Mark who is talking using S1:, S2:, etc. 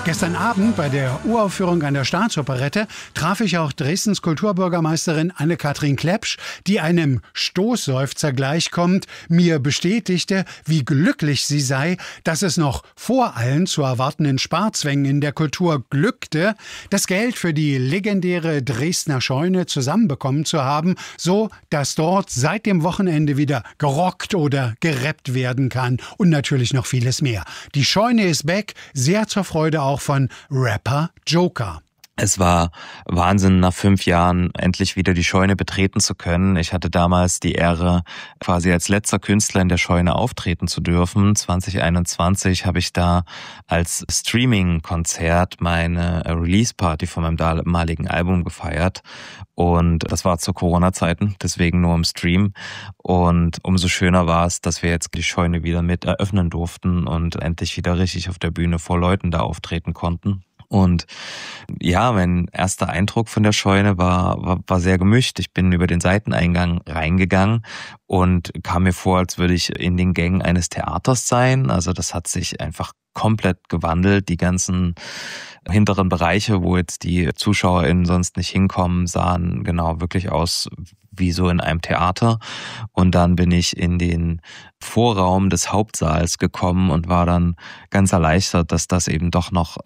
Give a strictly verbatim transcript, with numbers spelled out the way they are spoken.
S1: Gestern Abend bei der Uraufführung an der Staatsoperette traf ich auch Dresdens Kulturbürgermeisterin Anne-Kathrin Klepsch, die einem Stoßseufzer gleichkommt, mir bestätigte, wie glücklich sie sei, dass es noch vor allen zu erwartenden Sparzwängen in der Kultur glückte, das Geld für die legendäre Dresdner Scheune zusammenbekommen zu haben, so dass dort seit dem Wochenende wieder gerockt oder gerappt werden kann und natürlich noch vieles mehr. Die Scheune ist back, sehr zur Freude auch von Rapper Joker.
S2: Es war Wahnsinn, nach fünf Jahren endlich wieder die Scheune betreten zu können. Ich hatte damals die Ehre, quasi als letzter Künstler in der Scheune auftreten zu dürfen. zwanzig einundzwanzig habe ich da als Streaming-Konzert meine Release-Party von meinem damaligen Album gefeiert. Und das war zu Corona-Zeiten, deswegen nur im Stream. Und umso schöner war es, dass wir jetzt die Scheune wieder mit eröffnen durften und endlich wieder richtig auf der Bühne vor Leuten da auftreten konnten. Und ja, mein erster Eindruck von der Scheune war, war, war sehr gemischt. Ich bin über den Seiteneingang reingegangen und kam mir vor, als würde ich in den Gängen eines Theaters sein. Also das hat sich einfach komplett gewandelt. Die ganzen hinteren Bereiche, wo jetzt die ZuschauerInnen sonst nicht hinkommen, sahen genau wirklich aus wie so in einem Theater. Und dann bin ich in den Vorraum des Hauptsaals gekommen und war dann ganz erleichtert, dass das eben doch noch